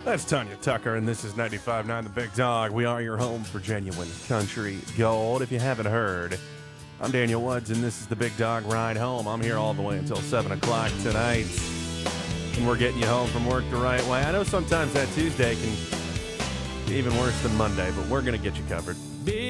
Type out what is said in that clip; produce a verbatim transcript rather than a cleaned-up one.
That's Tanya Tucker, and this is ninety-five point nine The Big Dog. We are your home for genuine country gold. If you haven't heard, I'm Daniel Woods, and this is The Big Dog Ride Home. I'm here all the way until seven o'clock tonight, and we're getting you home from work the right way. I know sometimes that Tuesday can be even worse than Monday, but we're going to get you covered.